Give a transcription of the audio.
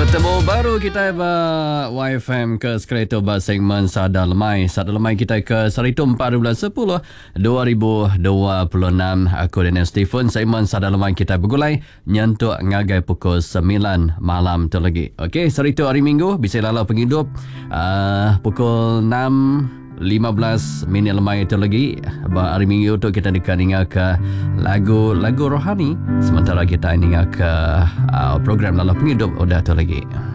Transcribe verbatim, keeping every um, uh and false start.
Bertemu baru kita ba Y F M ke Skeleto ba segmen Sada Lemai. Sada Lemai kita ke Sarito empat belas sepuluh dua ribu dua puluh enam. Aku Daniel Stephen. Segmen Sada Lemai kita bergulai nyentuk ngagai pukul sembilan malam tu lagi. Okey, Sarito hari Minggu bisa lalu penghidup uh, pukul enam lima belas minit lemai itu lagi. Hari Minggu tu kita dekat dengar ke lagu-lagu rohani, sementara kita dengar ke uh, program lalu penghidup udah tu lagi.